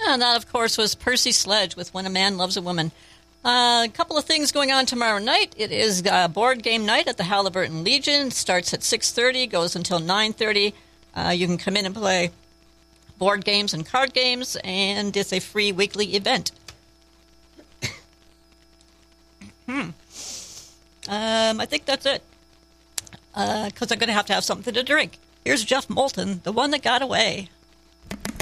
And that, of course, was Percy Sledge with When a Man Loves a Woman. A couple of things going on tomorrow night. It is board game night at the Halliburton Legion. Starts at 6:30, goes until 9:30. You can come in and play board games and card games, and it's a free weekly event. I think that's it, because I'm going to have something to drink. Here's Jeff Moulton, The One That Got Away.